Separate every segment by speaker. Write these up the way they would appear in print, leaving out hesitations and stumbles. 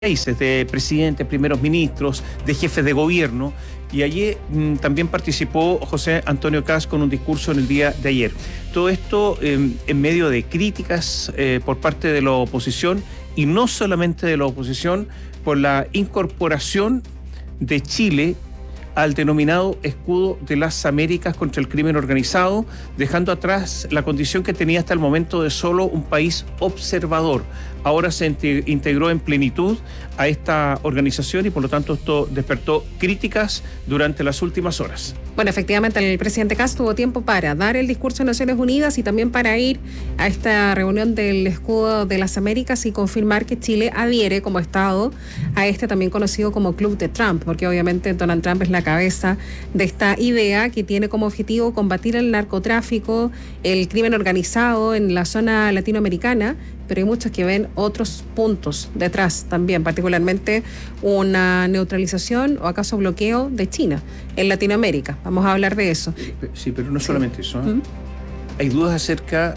Speaker 1: países, de presidentes, primeros ministros, de jefes de gobierno, y allí también participó José Antonio Kast con un discurso en el día de ayer. Todo esto en medio de críticas por parte de la oposición, y no solamente de la oposición, por la incorporación de Chile al denominado escudo de las Américas contra el crimen organizado, dejando atrás la condición que tenía hasta el momento de solo un país observador. Ahora se integró en plenitud a esta organización y por lo tanto esto despertó críticas durante las últimas horas.
Speaker 2: Bueno, efectivamente el presidente Kast tuvo tiempo para dar el discurso en Naciones Unidas y también para ir a esta reunión del escudo de las Américas y confirmar que Chile adhiere como Estado a este también conocido como Club de Trump, porque obviamente Donald Trump es la cabeza de esta idea que tiene como objetivo combatir el narcotráfico, el crimen organizado en la zona latinoamericana, pero hay muchos que ven otros puntos detrás también, particularmente una neutralización o acaso bloqueo de China en Latinoamérica. Vamos a hablar de eso.
Speaker 1: Sí, pero no solamente eso. Hay dudas acerca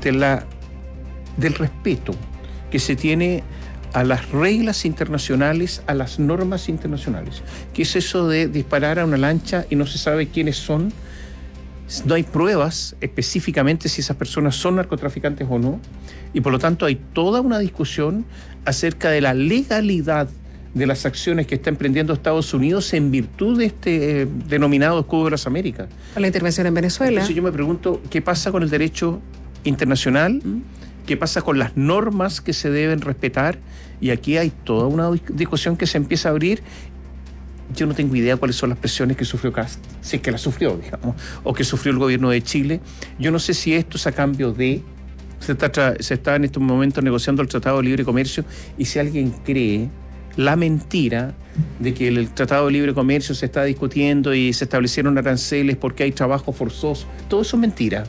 Speaker 1: del respeto que se tiene a las reglas internacionales, a las normas internacionales. ¿Qué es eso de disparar a una lancha y no se sabe quiénes son? No hay pruebas específicamente si esas personas son narcotraficantes o no, y por lo tanto hay toda una discusión acerca de la legalidad de las acciones que está emprendiendo Estados Unidos en virtud de este denominado escudo de las Américas.
Speaker 2: Con la intervención en Venezuela.
Speaker 1: Entonces yo me pregunto, ¿qué pasa con el derecho internacional? ¿Qué pasa con las normas que se deben respetar? Y aquí hay toda una discusión que se empieza a abrir. Yo no tengo idea cuáles son las presiones que sufrió Kast, si es que las sufrió, digamos, o que sufrió el gobierno de Chile. Yo no sé si esto es a cambio de... Se está en estos momentos negociando el Tratado de Libre Comercio, y si alguien cree la mentira de que el Tratado de Libre Comercio se está discutiendo y se establecieron aranceles porque hay trabajo forzoso, todo eso es mentira.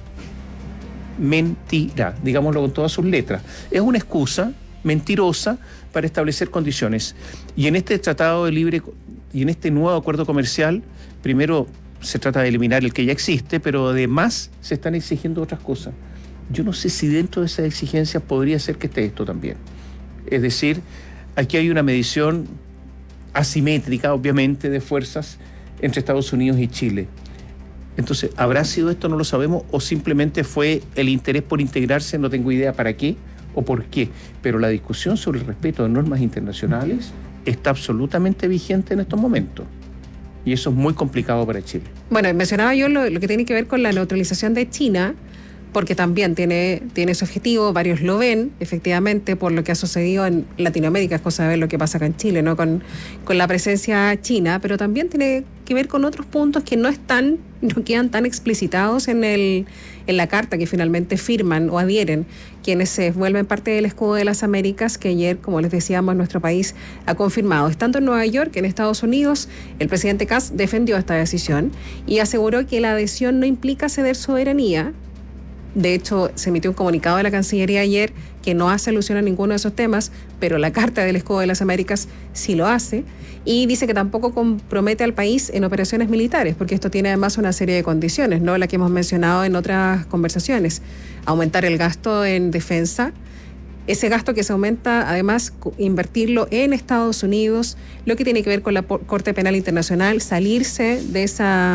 Speaker 1: Mentira, digámoslo con todas sus letras. Es una excusa mentirosa para establecer condiciones. Y en este Tratado de Libre y en este nuevo acuerdo comercial, primero se trata de eliminar el que ya existe, pero además se están exigiendo otras cosas. Yo no sé si dentro de esas exigencias podría ser que esté esto también. Es decir, aquí hay una medición asimétrica, obviamente, de fuerzas entre Estados Unidos y Chile. Entonces, ¿habrá sido esto? No lo sabemos, o simplemente fue el interés por integrarse, no tengo idea para qué o por qué. Pero la discusión sobre el respeto de normas internacionales está absolutamente vigente en estos momentos. Y eso es muy complicado para Chile.
Speaker 2: Bueno, mencionaba yo lo que tiene que ver con la neutralización de China, porque también tiene ese objetivo, varios lo ven, efectivamente, por lo que ha sucedido en Latinoamérica, es cosa de ver lo que pasa acá en Chile, ¿no? Con la presencia china, pero también tiene que ver con otros puntos que no quedan tan explicitados en la carta que finalmente firman o adhieren quienes se vuelven parte del escudo de las Américas, que ayer, como les decíamos, nuestro país ha confirmado. Estando en Nueva York, en Estados Unidos, el presidente Kast defendió esta decisión y aseguró que la adhesión no implica ceder soberanía. De hecho, se emitió un comunicado de la Cancillería ayer que no hace alusión a ninguno de esos temas, pero la Carta del Escudo de las Américas sí lo hace, y dice que tampoco compromete al país en operaciones militares, porque esto tiene además una serie de condiciones, ¿no? La que hemos mencionado en otras conversaciones. Aumentar el gasto en defensa, ese gasto que se aumenta, además, invertirlo en Estados Unidos, lo que tiene que ver con la Corte Penal Internacional, salirse de esa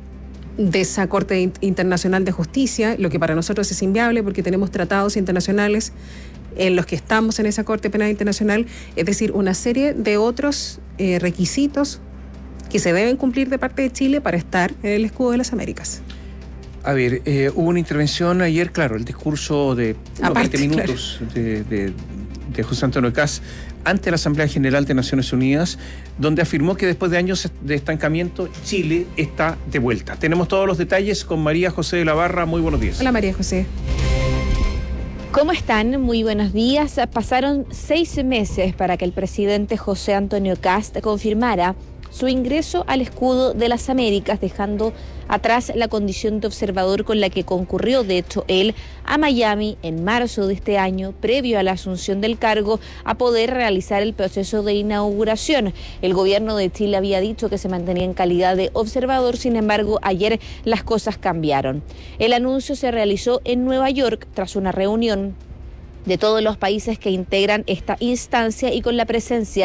Speaker 2: Corte Internacional de Justicia, lo que para nosotros es inviable porque tenemos tratados internacionales en los que estamos en esa Corte Penal Internacional, es decir, una serie de otros requisitos que se deben cumplir de parte de Chile para estar en el escudo de las Américas.
Speaker 1: A ver, hubo una intervención ayer, claro, el discurso de 20 minutos, claro, de José Antonio Kast ante la Asamblea General de Naciones Unidas, donde afirmó que después de años de estancamiento, Chile está de vuelta. Tenemos todos los detalles con María José de la Barra. Muy buenos días.
Speaker 2: Hola, María José.
Speaker 3: ¿Cómo están? Muy buenos días. Pasaron 6 meses para que el presidente José Antonio Kast confirmara su ingreso al escudo de las Américas, dejando atrás la condición de observador con la que concurrió, de hecho, él a Miami en marzo de este año, previo a la asunción del cargo, a poder realizar el proceso de inauguración. El gobierno de Chile había dicho que se mantenía en calidad de observador, sin embargo, ayer las cosas cambiaron. El anuncio se realizó en Nueva York tras una reunión de todos los países que integran esta instancia y con la presencia